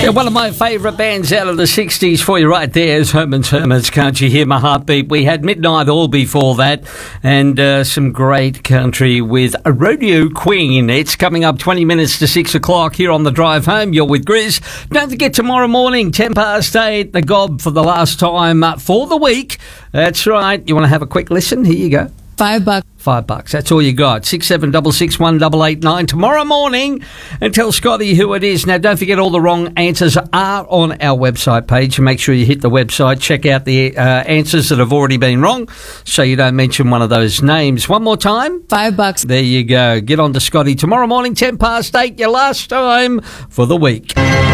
Yeah, one of my favourite bands out of the 60s for you right there is Herman's Hermits, Can't You Hear My Heartbeat? We had Midnight Oil before that, and some great country with a Rodeo Queen. It's coming up 20 minutes to 6 o'clock here on the drive home. You're with Grizz. Don't forget tomorrow morning, 10 past 8, the Gob for the last time for the week. That's right. You want to have a quick listen? Here you go. $5. $5. That's all you got. 67661889 tomorrow morning, and tell Scotty who it is. Now, don't forget all the wrong answers are on our website page. And make sure you hit the website. Check out the answers that have already been wrong, so you don't mention one of those names. One more time. $5. There you go. Get on to Scotty tomorrow morning, 10 past 8. Your last time for the week.